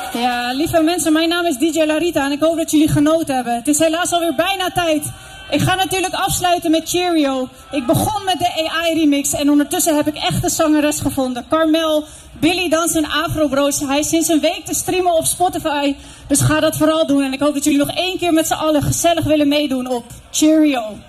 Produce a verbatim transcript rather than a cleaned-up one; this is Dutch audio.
Ja, lieve mensen, mijn naam is D J Larita en ik hoop dat jullie genoten hebben. Het is helaas alweer bijna tijd. Ik ga natuurlijk afsluiten met Cheerio. Ik begon met de A I-remix en ondertussen heb ik echt een zangeres gevonden. Carmel, Billy Dans en Afro Bros. Hij is sinds een week te streamen op Spotify, dus ga dat vooral doen. En ik hoop dat jullie nog één keer met z'n allen gezellig willen meedoen op Cheerio.